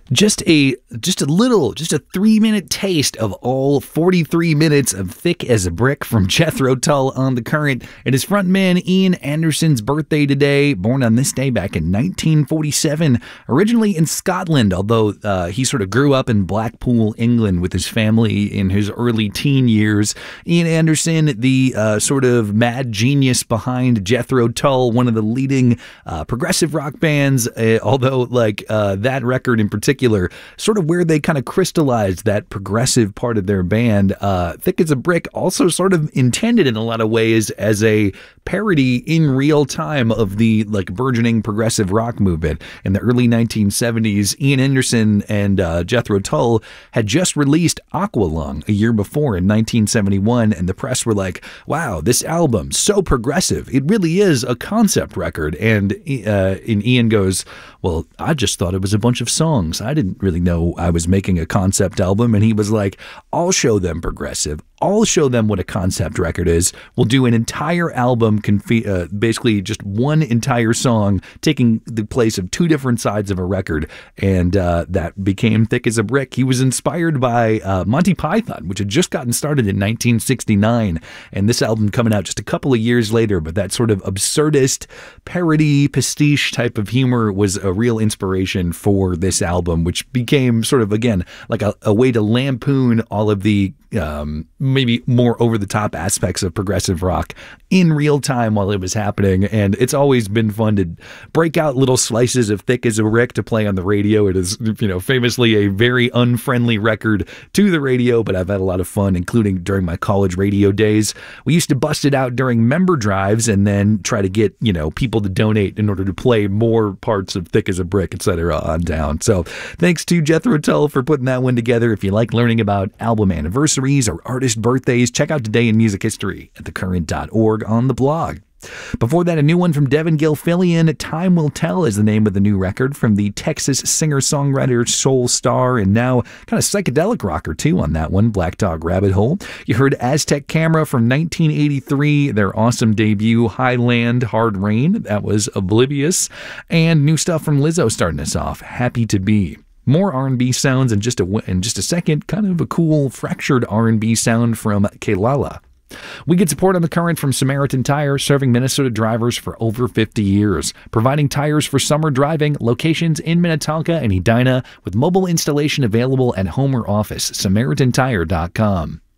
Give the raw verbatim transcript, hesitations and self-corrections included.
Just a just a little, just a three-minute taste of all forty-three minutes of Thick as a Brick from Jethro Tull on The Current. It is frontman Ian Anderson's birthday today, born on this day back in nineteen forty-seven, originally in Scotland, although uh, he sort of grew up in Blackpool, England with his family in his early teen years. Ian Anderson, the uh, sort of mad genius behind Jethro Tull, one of the leading uh, progressive rock bands, uh, although like uh, that record in particular, sort of where they kind of crystallized that progressive part of their band. Uh, Thick as a Brick also sort of intended in a lot of ways as a parody in real time of the like burgeoning progressive rock movement. In the early nineteen seventies, Ian Anderson and uh, Jethro Tull had just released Aqualung a year before in nineteen seventy-one, and the press were like, wow, this album, so progressive. It really is a concept record. And, uh, and Ian goes, well, I just thought it was a bunch of songs. I didn't really know I was making a concept album. And he was like, I'll show them progressive. I'll show them what a concept record is. We'll do an entire album, confe- uh, basically just one entire song, taking the place of two different sides of a record. And uh, that became Thick as a Brick. He was inspired by uh, Monty Python, which had just gotten started in nineteen sixty-nine. And this album coming out just a couple of years later. But that sort of absurdist, parody, pastiche type of humor was a real inspiration for this album, which became sort of, again, like a, a way to lampoon all of the um, maybe more over-the-top aspects of progressive rock in real time while it was happening. And it's always been fun to break out little slices of Thick as a Brick to play on the radio. It is, you know, famously a very unfriendly record to the radio, but I've had a lot of fun, including during my college radio days. We used to bust it out during member drives and then try to get, you know, people to donate in order to play more parts of Thick as a Brick, et cetera on down. So thanks to Jethro Tull for putting that one together. If you like learning about album anniversaries or artist birthdays, check out Today in Music History at the current dot org on the blog. Before that, a new one from Devin Gilfillian. Time Will Tell is the name of the new record from the Texas singer-songwriter, soul star, and now kind of psychedelic rocker too on that one, Black Dog Rabbit Hole. You heard Aztec Camera from nineteen eighty-three, their awesome debut, Highland Hard Rain. That was Oblivious. And new stuff from Lizzo starting us off, Happy to Be. More R and B sounds in just a in just a second. Kind of a cool fractured R and B sound from Kelala. We get support on The Current from Samaritan Tire, serving Minnesota drivers for over fifty years, providing tires for summer driving, locations in Minnetonka and Edina, with mobile installation available at home or office. Samaritan Tire dot com.